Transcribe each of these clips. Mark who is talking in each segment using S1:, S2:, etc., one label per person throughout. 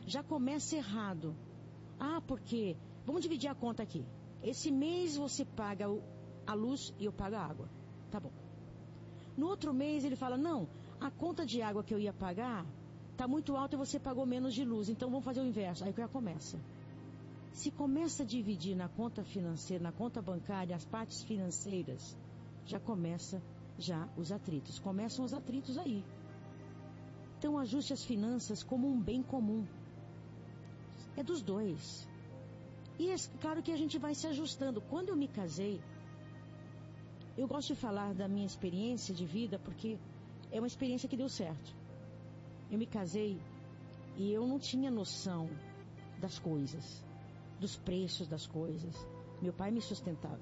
S1: já começa errado. Porque vamos dividir a conta aqui. Esse mês você paga a luz e eu pago a água. Tá bom. No outro mês ele fala, não, a conta de água que eu ia pagar está muito alta e você pagou menos de luz, então vamos fazer o inverso. Aí já começa. Se começa a dividir na conta financeira, na conta bancária, as partes financeiras, já começa os atritos. Começam os atritos aí. Então ajuste as finanças como um bem comum. É dos dois. E é claro que a gente vai se ajustando. Quando eu me casei, eu gosto de falar da minha experiência de vida, porque é uma experiência que deu certo. Eu me casei e eu não tinha noção das coisas, dos preços das coisas. Meu pai me sustentava.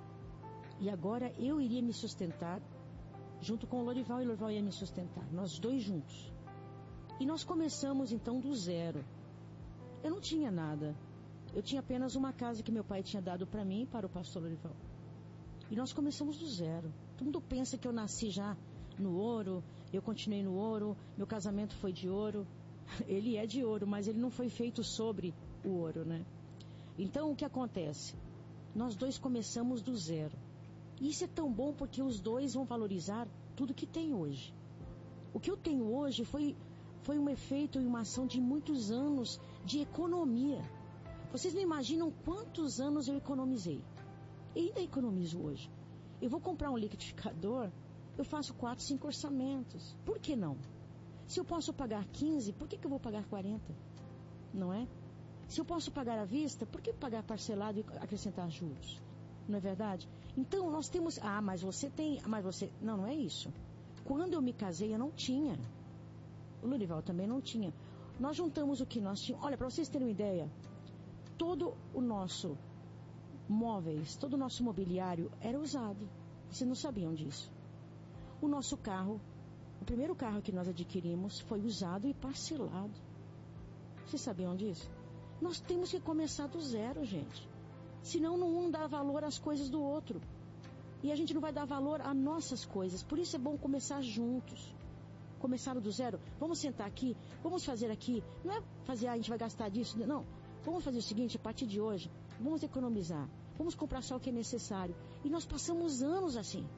S1: E agora eu iria me sustentar junto com o Lorival, e o Lorival ia me sustentar. Nós dois juntos. E nós começamos então do zero. Eu não tinha nada. Eu tinha apenas uma casa que meu pai tinha dado para mim e para o pastor Lorival. E nós começamos do zero. Todo mundo pensa que eu nasci já no ouro, eu continuei no ouro, meu casamento foi de ouro. Ele é de ouro, mas ele não foi feito sobre o ouro, né? Então o que acontece? Nós dois começamos do zero. E isso é tão bom porque os dois vão valorizar tudo que tem hoje. O que eu tenho hoje foi um efeito e uma ação de muitos anos de economia. Vocês não imaginam quantos anos eu economizei. E ainda economizo hoje. Eu vou comprar um liquidificador, eu faço 4, 5 orçamentos. Por que não? Se eu posso pagar 15, por que eu vou pagar 40? Não é? Se eu posso pagar à vista, por que pagar parcelado e acrescentar juros? Não é verdade? Então nós temos... mas você tem... Mas você... Não, não é isso. Quando eu me casei, eu não tinha. O Lorival também não tinha. Nós juntamos o que nós tínhamos. Olha, para vocês terem uma ideia, todo o nosso móveis, todo o nosso mobiliário era usado. Vocês não sabiam disso. O nosso carro, o primeiro carro que nós adquirimos foi usado e parcelado. Vocês sabiam disso? Nós temos que começar do zero, gente. Senão um dá valor às coisas do outro. E a gente não vai dar valor às nossas coisas. Por isso é bom começar juntos. Começar do zero. Vamos sentar aqui, vamos fazer aqui. Não é fazer, a gente vai gastar disso. Não. Vamos fazer o seguinte, a partir de hoje, vamos economizar. Vamos comprar só o que é necessário. E nós passamos anos assim.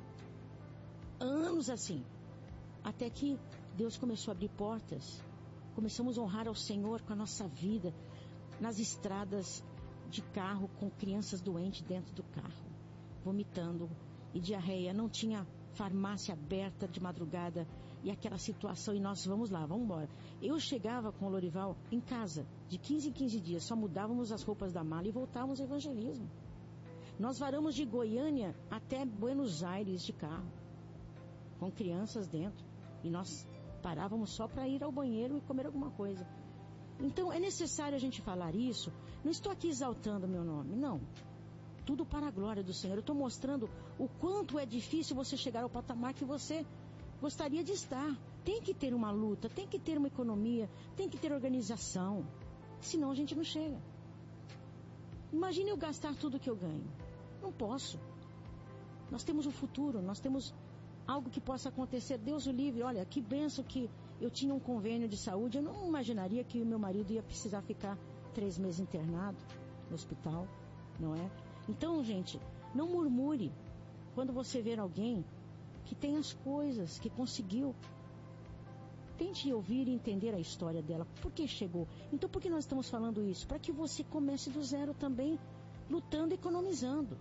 S1: Anos assim. Até que Deus começou a abrir portas. Começamos a honrar ao Senhor com a nossa vida. Nas estradas de carro, com crianças doentes dentro do carro, vomitando e diarreia. Não tinha farmácia aberta de madrugada. E aquela situação, e nós vamos lá, vamos embora. Eu chegava com o Lorival em casa, de 15 em 15 dias, só mudávamos as roupas da mala e voltávamos ao evangelismo. Nós varamos de Goiânia até Buenos Aires de carro, com crianças dentro. E nós parávamos só para ir ao banheiro e comer alguma coisa. Então é necessário a gente falar isso. Não estou aqui exaltando o meu nome, não. Tudo para a glória do Senhor. Eu estou mostrando o quanto é difícil você chegar ao patamar que você gostaria de estar. Tem que ter uma luta, tem que ter uma economia, tem que ter organização. Senão a gente não chega. Imagine eu gastar tudo que eu ganho. Não posso. Nós temos um futuro, nós temos algo que possa acontecer. Deus o livre. Olha, que benção que eu tinha um convênio de saúde. Eu não imaginaria que o meu marido ia precisar ficar 3 meses internado no hospital, não é? Então, gente, não murmure quando você ver alguém que tem as coisas, que conseguiu. Tente ouvir e entender a história dela. Por que chegou? Então, por que nós estamos falando isso? Para que você comece do zero também, lutando e economizando.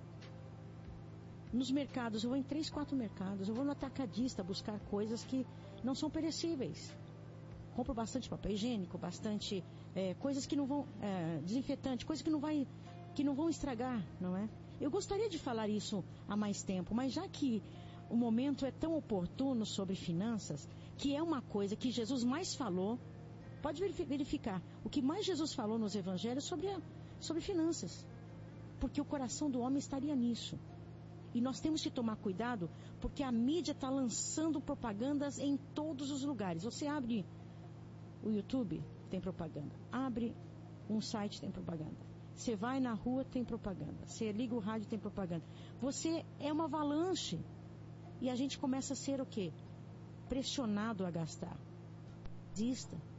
S1: Nos mercados, eu vou em 3, 4 mercados, eu vou no atacadista buscar coisas que não são perecíveis. Compro bastante papel higiênico, bastante coisas que não vão, desinfetante, coisas que não vão estragar, não é? Eu gostaria de falar isso há mais tempo, mas já que o momento é tão oportuno sobre finanças, que é uma coisa que Jesus mais falou, pode verificar, o que mais Jesus falou nos evangelhos sobre finanças, porque o coração do homem estaria nisso. E nós temos que tomar cuidado, porque a mídia está lançando propagandas em todos os lugares. Você abre o YouTube, tem propaganda. Abre um site, tem propaganda. Você vai na rua, tem propaganda. Você liga o rádio, tem propaganda. Você é uma avalanche. E a gente começa a ser o quê? Pressionado a gastar. Desista.